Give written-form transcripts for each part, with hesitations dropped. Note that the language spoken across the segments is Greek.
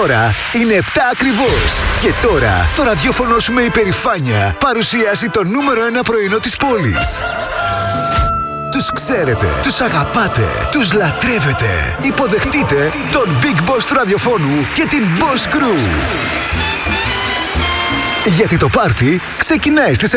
ώρα είναι 7 ακριβώς. Και τώρα το ραδιόφωνο σου με υπερηφάνεια παρουσιάζει το νούμερο 1 πρωινό της πόλης. Τους ξέρετε, τους αγαπάτε, τους λατρεύετε. Υποδεχτείτε τον Big Boss του ραδιοφώνου και την Boss Crew. Γιατί το πάρτι ξεκινάει στις 7.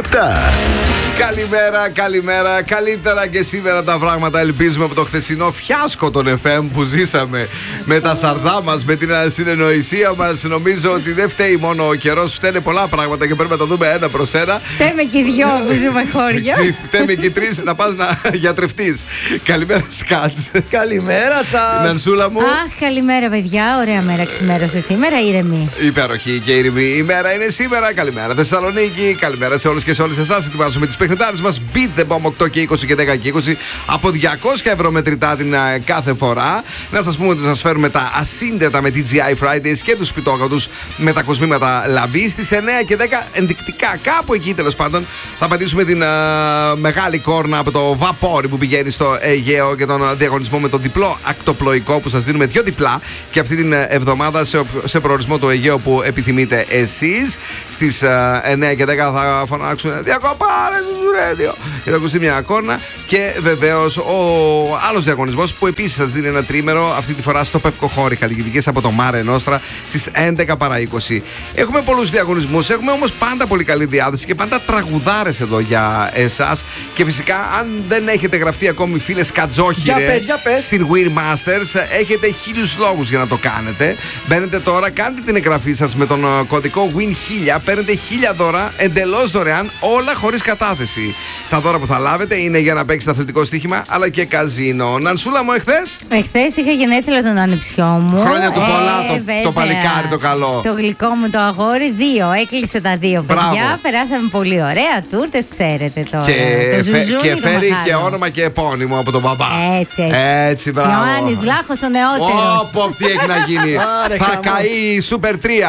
Καλημέρα, καλημέρα. Καλύτερα και σήμερα τα πράγματα. Ελπίζουμε από το χθεσινό φιάσκο των FM που ζήσαμε με τα σαρδά μας, με την συνεννοησία μας. Νομίζω ότι δεν φταίει μόνο ο καιρός, φταίνε πολλά πράγματα και πρέπει να τα δούμε ένα προς ένα. Φταίμε και δυο που ζούμε χώρια. Φταίμε και τρεις να πας να γιατρευτείς. Καλημέρα, Σκάτς. Καλημέρα σας. Νανσούλα μου. Αχ, καλημέρα, παιδιά. Ωραία μέρα ξημέρωσε σήμερα, ήρεμη. Υπέροχη και ήρεμη η μέρα είναι σήμερα. Καλημέρα, Θεσσαλονίκη. Καλημέρα σε όλους και σε όλες εσάς. Ετοιμάζουμε τις παιχνιδάρες μας. Beat the Bomb 8 και 20 και 10 και 20 από 200 ευρώ μετρητά την κάθε φορά. Να σας πούμε ότι σας φέρουμε τα ασύνδετα με TGI Fridays και τους σπιτόγατους με τα κοσμήματα Λαβή στις 9 και 10 ενδεικτικά. Κάπου εκεί τέλος πάντων θα πατήσουμε την μεγάλη κόρνα από το βαπόρι που πηγαίνει στο Αιγαίο και τον διαγωνισμό με το διπλό ακτοπλοϊκό που σας δίνουμε 2 διπλά και αυτή την εβδομάδα σε προορισμό του Αιγαίου που επιθυμείτε εσείς. Στις 9 και 10 θα φωνάξουν διακοπάρες στο ρέντιο και θα ακουστεί μια κόρνα. Και βεβαίως ο άλλος διαγωνισμός που επίσης σας δίνει ένα τρίμερο, αυτή τη φορά στο Πευκοχώρι καλλιτεχνικές από το Mare Nostra στις 11 παρά 20. Έχουμε πολλούς διαγωνισμούς, έχουμε όμως πάντα πολύ καλή διάθεση και πάντα τραγουδάρες εδώ για εσάς. Και φυσικά, αν δεν έχετε γραφτεί ακόμη, φίλες Κατζόχυρε, στην Win Masters, έχετε 1000 λόγους για να το κάνετε. Μπαίνετε τώρα, κάντε την εγγραφή σας με τον κωδικό WIN1000, παίρνετε 1000 δώρα εντελώς δωρεάν, όλα χωρίς κατάθεση. Τα δώρα που θα λάβετε είναι για να παίξετε αθλητικό στοίχημα αλλά και καζίνο. Νανσούλα μου, Εχθές είχα γενέθλια τον ανιψιό μου. Χρόνια του πολλά, το παλικάρι το καλό. Το γλυκό μου το αγόρι, 2. Έκλεισε τα 2 παιδιά. Περάσαμε πολύ ωραία. Τούρτες, ξέρετε τώρα. Και φέρει και όνομα και επώνυμο από τον μπαμπά. Έτσι, μπράβο. Ιωάννης Βλάχος ο νεότερος. Πω, τι έχει να γίνει. Θα καεί η Super 3.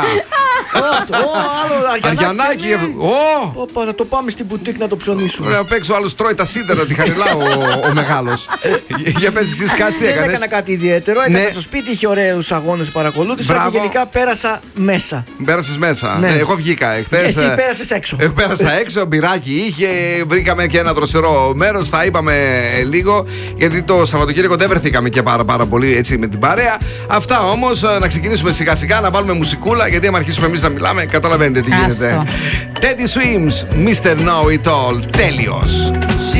Αριανάκι. Θα το πάμε στην μπουτίκ να το ψωνίσουμε. Ωραία, απ' έξω άλλος τρώει τα σίδερα, τη χαριλά ο μεγάλος. Για πες εσείς κάτι, τι έκανες? Δεν έκανα κάτι ιδιαίτερο. Έκανα στο σπίτι, είχε ωραίους αγώνες που παρακολούθησα και γενικά πέρασα μέσα. Πέρασες μέσα. Εγώ βγήκα εχθές. Εσύ πέρασες έξω. Εγώ πέρασα έξω, μπυράκι είχε, βρήκαμε και ένα δροσερό μέρος. Θα είπαμε λίγο, γιατί το Σαββατοκύριακο δεν βρεθήκαμε και πάρα πολύ έτσι με την παρέα. Αυτά όμως, να ξεκινήσουμε σιγά σιγά, να βάλουμε μουσικούλα, γιατί άμα αρχίσουμε εμείς να μιλάμε, καταλαβαίνετε τι γίνεται. Teddy Swims, Mr. Know It All. Τέλειος.